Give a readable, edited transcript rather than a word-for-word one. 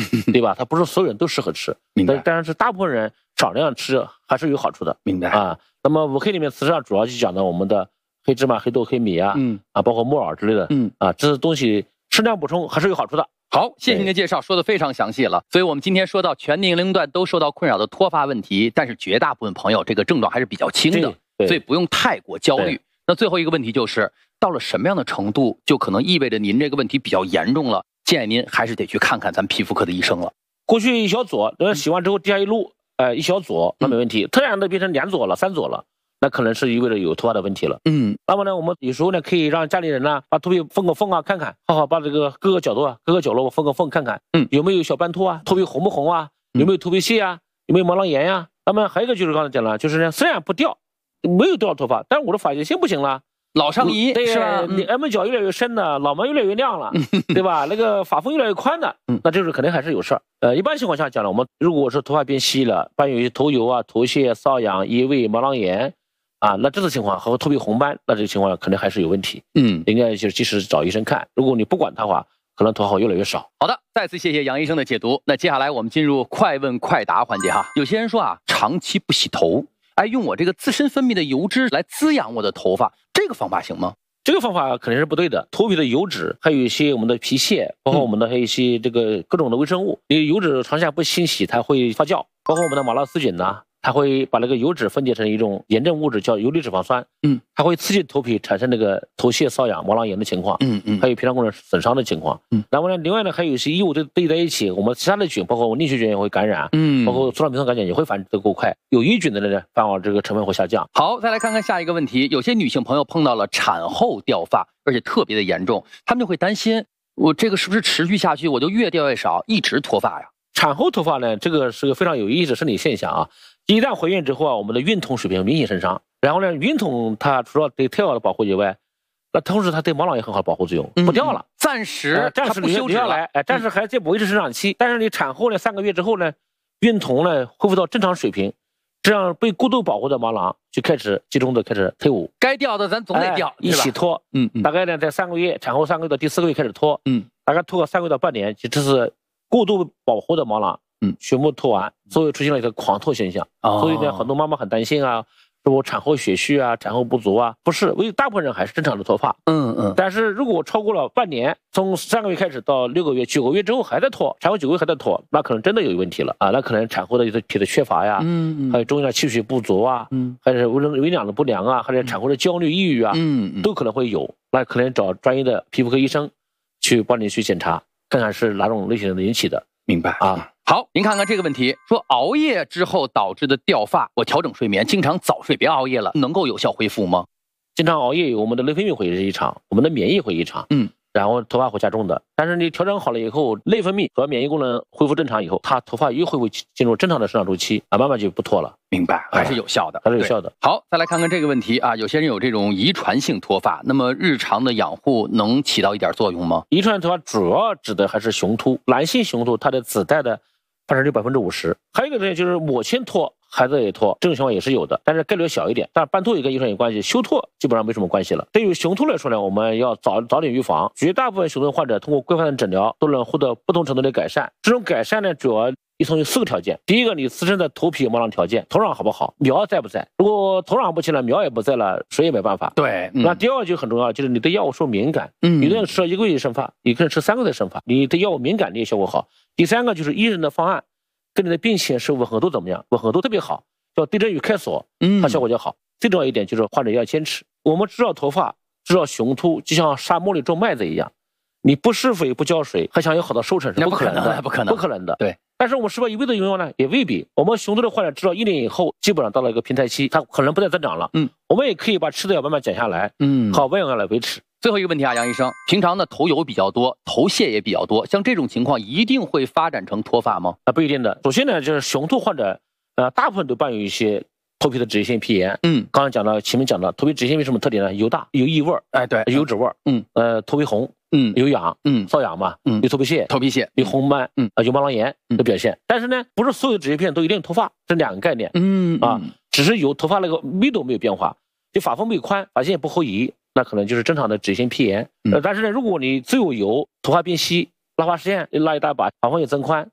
对吧？它不是所有人都适合吃， 明白。 但是大部分人少量吃还是有好处的， 明白啊。那么5K 里面实际上主要就讲的我们的黑芝麻、黑豆、黑米啊，包括木耳之类的，这些东西适量补充还是有好处的。 好，谢谢您的介绍，说的非常详细了。所以我们今天说到全年龄段都受到困扰的脱发问题，但是绝大部分朋友这个症状还是比较轻的，所以不用太过焦虑。那最后一个问题就是，到了什么样的程度，就可能意味着您这个问题比较严重了，建议您还是得去看看咱们皮肤科的医生了。 过去一小撮，洗完之后地下一撸，一小撮那没问题，突然的变成2撮了、3撮了。那可能是意味着有脱发的问题了。那么呢，我们有时候呢可以让家里人呢把头皮缝个缝啊，看看，好好把这个各个角落缝个缝看看，有没有小斑秃啊，头皮红不红啊，有没有头皮屑啊，有没有毛囊炎呀？那么还有一个就是刚才讲了，就是呢，虽然不掉，没有掉头发，但是我的发际线不行了， 老上移是吧？ 你M角越来越深了，脑门越来越亮了，对吧？那个发缝越来越宽了，那就是肯定还是有事儿。一般情况下讲呢，我们如果是头发变稀了，伴有头油啊、头屑、瘙痒、异味、毛囊炎。那这种情况和头皮红斑，那这个情况肯定还是有问题。应该就是及时找医生看。如果你不管它的话，可能头发越来越少。 好的，再次谢谢杨医生的解读。那接下来我们进入快问快答环节哈。有些人说长期不洗头，用我这个自身分泌的油脂来滋养我的头发，这个方法行吗？ 这个方法肯定是不对的。头皮的油脂，还有一些我们的皮屑，包括我们的还有一些这个各种的微生物，你油脂长时间不清洗，它会发酵。包括我们的马拉斯菌呐。它会把那个油脂分解成一种炎症物质，叫游离脂肪酸。它会刺激头皮产生那个头屑、瘙痒、毛囊炎的情况。还有皮囊功能损伤的情况。然后呢，另外呢，还有一些异物对在一起，我们其他的菌，包括淋血菌也会感染。包括粗囊皮层感染也会繁殖得够快。有益菌的呢，反而这个成分会下降。 好，再来看看下一个问题。有些女性朋友碰到了产后掉发，而且特别的严重，她们就会担心，我这个是不是持续下去，我就越掉越少，一直脱发呀？ 产后脱发呢，这个是个非常有意思的生理现象啊。一旦怀孕之后我们的孕酮水平明显升上，然后呢，孕酮它除了对胎儿的保护以外，那同时它对毛囊也很好的保护作用，不掉了， 暂时不休止下来，暂时还在维持生长期。但是你产后呢3个月之后呢，孕酮呢恢复到正常水平，这样被过度保护的毛囊就开始集中的开始退伍， 该掉的咱总得掉， 一起脱。大概呢在3个月，产后3个月到第4个月开始脱，大概脱个3个月到半年，这是过度保护的毛囊。全部脱完，所以出现了一个狂脱现象。所以呢，很多妈妈很担心啊，说我产后血虚啊，产后不足啊，不是，为大部分人还是正常的脱发。但是如果超过了半年，从3个月开始到6个月、9个月之后还在脱，产后9个月还在脱，那可能真的有问题了那可能产后的皮的缺乏呀，还有中间的气血不足啊，还是微量的不良啊，还是产后的焦虑、抑郁啊，都可能会有。那可能找专业的皮肤科医生去帮你去检查，看看是哪种类型的引起的。 明白好，您看看这个问题，说熬夜之后导致的掉发，我调整睡眠，经常早睡，别熬夜了，能够有效恢复吗？ 经常熬夜，我们的内分泌会异常，我们的免疫会异常，然后头发会加重的。但是你调整好了以后，内分泌和免疫功能恢复正常以后，它头发又会进入正常的生长周期慢慢就不脱了。 明白，还是有效的， 还是有效的。 好，再来看看这个问题有些人有这种遗传性脱发，那么日常的养护能起到一点作用吗？ 遗传脱发主要指的还是雄秃，男性雄秃它的子代的发生率50%，还有一个呢就是母亲脱，孩子也脱，这种情况也是有的，但是概率小一点。但是斑秃也跟遗传有关系，休脱基本上没什么关系了。对于雄秃来说呢，我们要早点预防。绝大部分雄秃患者通过规范的诊疗都能获得不同程度的改善。这种改善呢，主要依从于4个条件。第一个，你自身的头皮毛囊条件，土壤好不好，苗在不在。如果土壤不行了，苗也不在了，谁也没办法。 对， 那第二个就很重要，就是你对药物受敏感。有的人吃了1个月生发，有的人吃3个月生发，你对药物敏感，你也效果好。第三个就是医生的方案跟你的病情是吻合度怎么样，吻合度特别好，叫对症与开锁，它效果就好。最重要一点就是患者要坚持。我们制造头发、制造雄秃，就像沙漠里种麦子一样，你不施肥不浇水，还想有好的收成是不可能的，不可能的。 对。 但是我们是不是一味的用药呢？也未必。我们雄秃的患者制造1年以后，基本上到了一个平台期，它可能不再增长了。我们也可以把吃的药慢慢减下来，靠外用药来维持。 最后一个问题杨医生，平常的头油比较多，头屑也比较多，像这种情况一定会发展成脱发吗？ 不一定的。首先呢，就是雄秃患者，大部分都伴有一些头皮的脂溢性皮炎。刚刚讲到前面讲到头皮脂溢性皮什么特点呢？油大，有异味， 对， 油脂味，头皮红，有痒，瘙痒嘛，有头皮屑，有红斑，有毛囊炎的表现。但是呢，不是所有脂溢片都一定脱发，这2个概念。只是有头发那个密度没有变化，就发缝没有宽，发线也不后移，那可能就是正常的脂溢性皮炎。但是呢，如果你只有油，头发变稀，拉发时间拉一大把，发缝也增宽，